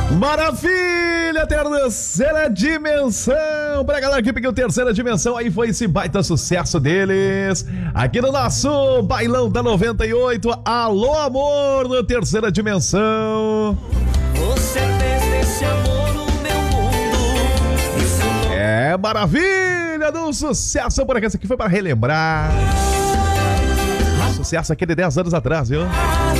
Maravilha, terceira dimensão. Pra galera que pediu terceira dimensão, aí foi esse baita sucesso deles. Aqui no nosso Bailão da 98. Alô, amor, na terceira dimensão. Você fez desse amor o meu mundo. É maravilha do sucesso. Por aqui, essa aqui foi para relembrar. Sucesso aqui de 10 anos atrás, viu?